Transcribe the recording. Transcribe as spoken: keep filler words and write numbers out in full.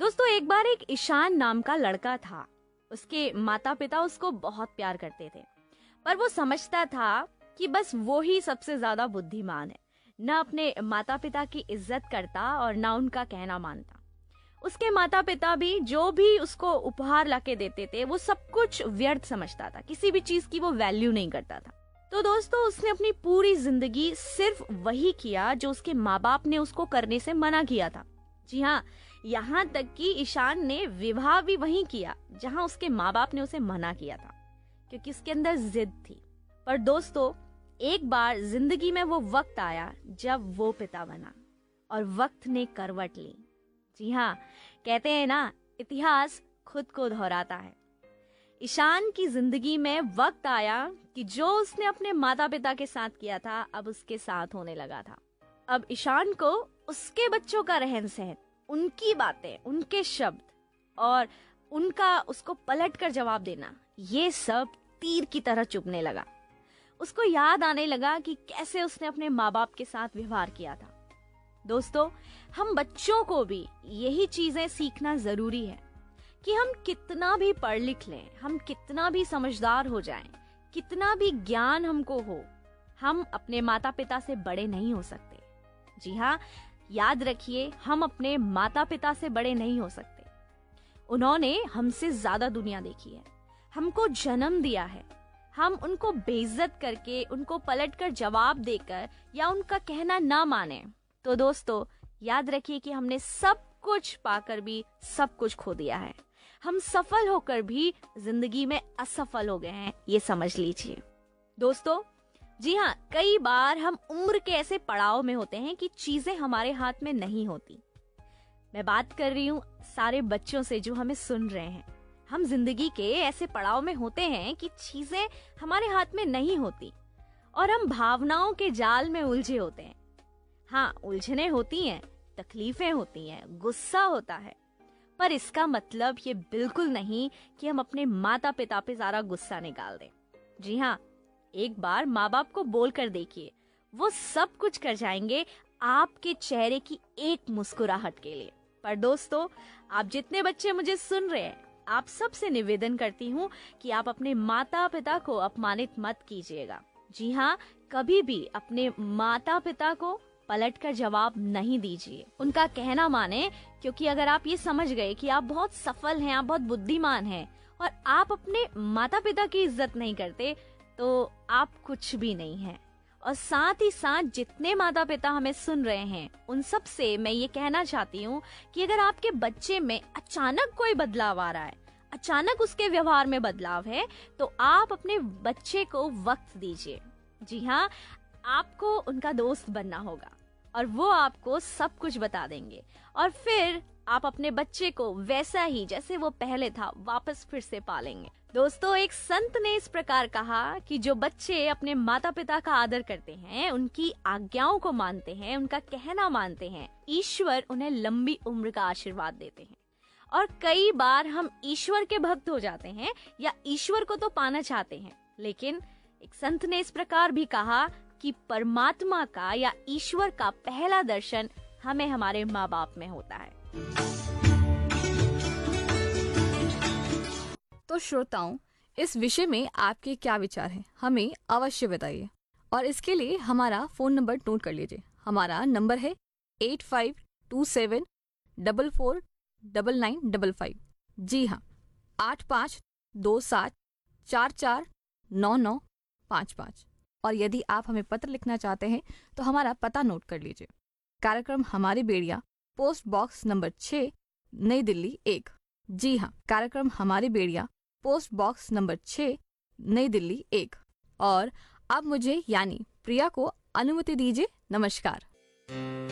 दोस्तों, एक बार एक ईशान नाम का लड़का था। उसके माता पिता उसको बहुत प्यार करते थे, पर वो समझता था कि बस वो ही सबसे ज्यादा बुद्धिमान है। न अपने माता पिता की इज्जत करता और न उनका कहना मानता। उसके माता पिता भी जो भी उसको उपहार लाके देते थे वो सब कुछ व्यर्थ समझता था, किसी भी चीज की वो वैल्यू नहीं करता था। तो दोस्तों, उसने अपनी पूरी जिंदगी सिर्फ वही किया जो उसके माँ बाप ने उसको करने से मना किया था। जी हाँ, यहाँ तक कि ईशान ने विवाह भी वहीं किया जहाँ उसके माँ बाप ने उसे मना किया था, क्योंकि उसके अंदर जिद थी। पर दोस्तों, एक बार जिंदगी में वो वक्त आया जब वो पिता बना और वक्त ने करवट ली। जी हाँ, कहते हैं ना, इतिहास खुद को दोहराता है। ईशान की जिंदगी में वक्त आया कि जो उसने अपने माता पिता के साथ किया था अब उसके साथ होने लगा था। अब ईशान को उसके बच्चों का रहन सहन, उनकी बातें, उनके शब्द और उनका उसको पलट कर जवाब देना, ये सब तीर की तरह चुभने लगा। उसको याद आने लगा कि कैसे उसने अपने माँ बाप के साथ व्यवहार किया था। दोस्तों, हम बच्चों को भी यही चीजें सीखना जरूरी है कि हम कितना भी पढ़ लिख लें, हम कितना भी समझदार हो जाएं, कितना भी ज्ञान हमको हो, हम अपने माता पिता से बड़े नहीं हो सकते। जी हाँ, याद रखिए, हम अपने माता पिता से बड़े नहीं हो सकते। उन्होंने हमसे ज्यादा दुनिया देखी है, हमको जन्म दिया है। हम उनको बेइज्जत करके, उनको पलटकर जवाब देकर या उनका कहना ना माने तो दोस्तों, याद रखिए कि हमने सब कुछ पाकर भी सब कुछ खो दिया है। हम सफल होकर भी जिंदगी में असफल हो गए हैं, ये समझ लीजिए। दोस्तों, जी हाँ, कई बार हम उम्र के ऐसे पड़ाव में होते हैं कि चीजें हमारे हाथ में नहीं होती। मैं बात कर रही हूँ सारे बच्चों से जो हमें सुन रहे हैं। हम जिंदगी के ऐसे पड़ाव में होते हैं कि चीजें हमारे हाथ में नहीं होती और हम भावनाओं के जाल में उलझे होते हैं। हाँ, उलझने होती हैं, तकलीफें होती हैं, गुस्सा होता है, पर इसका मतलब ये बिल्कुल नहीं कि हम अपने माता पिता पे सारा गुस्सा निकाल दें। जी हाँ, एक बार माँ बाप को बोल कर देखिए, वो सब कुछ कर जाएंगे आपके चेहरे की एक मुस्कुराहट के लिए। पर दोस्तों, आप जितने बच्चे मुझे सुन रहे हैं, आप सबसे निवेदन करती हूँ कि आप अपने माता पिता को अपमानित मत कीजिएगा। जी हाँ, कभी भी अपने माता पिता को पलट कर जवाब नहीं दीजिए, उनका कहना माने, क्योंकि अगर आप ये समझ गए कि आप बहुत सफल हैं, आप बहुत बुद्धिमान हैं और आप अपने माता पिता की इज्जत नहीं करते, तो आप कुछ भी नहीं हैं। और साथ ही साथ जितने माता पिता हमें सुन रहे हैं, उन सब से मैं ये कहना चाहती हूँ कि अगर आपके बच्चे में अचानक कोई बदलाव आ रहा है, अचानक उसके व्यवहार में बदलाव है, तो आप अपने बच्चे को वक्त दीजिए। जी हाँ, आपको उनका दोस्त बनना होगा और वो आपको सब कुछ बता देंगे और फिर आप अपने बच्चे को वैसा ही जैसे वो पहले था वापस फिर से पालेंगे। दोस्तों, एक संत ने इस प्रकार कहा कि जो बच्चे अपने माता पिता का आदर करते हैं, उनकी आज्ञाओं को मानते हैं, उनका कहना मानते हैं, ईश्वर उन्हें लंबी उम्र का आशीर्वाद देते हैं। और कई बार हम ईश्वर के भक्त हो जाते हैं या ईश्वर को तो पाना चाहते हैं, लेकिन एक संत ने इस प्रकार भी कहा कि परमात्मा का या ईश्वर का पहला दर्शन हमें हमारे माँ बाप में होता है। तो श्रोताओं, इस विषय में आपके क्या विचार हैं, हमें अवश्य बताइए। और इसके लिए हमारा फोन नंबर नोट कर लीजिए। हमारा नंबर है eight five to seven double four double nine double five. जी हाँ, आठ पाँच दो सात चार चार नौ नौ पाँच पाँच। और यदि आप हमें पत्र लिखना चाहते हैं तो हमारा पता नोट कर लीजिए। कार्यक्रम हमारी बेड़िया, पोस्ट बॉक्स नंबर छः, नई दिल्ली एक। जी हाँ, कार्यक्रम हमारी बेड़िया, पोस्ट बॉक्स नंबर छः, नई दिल्ली एक। और अब मुझे यानी प्रिया को अनुमति दीजिए। नमस्कार।